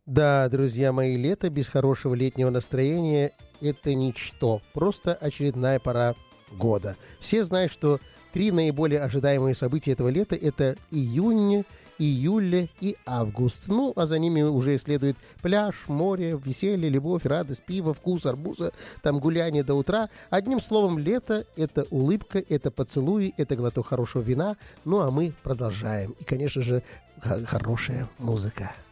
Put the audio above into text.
Да, друзья мои, лето без хорошего летнего настроения – это ничто. Просто очередная пора года. Все знают, что три наиболее ожидаемые события этого лета – это июнь, июль и август. Ну, а за ними уже следует пляж, море, веселье, любовь, радость, пиво, вкус арбуза, там гуляние до утра. Одним словом, лето – это улыбка, это поцелуи, это глоток хорошего вина. Ну, а мы продолжаем. И, конечно же, хорошая музыка.